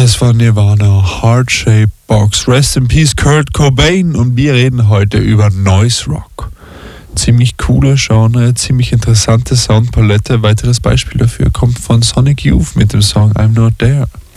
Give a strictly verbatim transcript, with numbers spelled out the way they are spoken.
Das war Nirvana, Heart-Shaped Box. Rest in Peace, Kurt Cobain. Und wir reden heute über Noise Rock. Ziemlich coole Genre, ziemlich interessante Soundpalette. Weiteres Beispiel dafür kommt von Sonic Youth mit dem Song I'm Not There.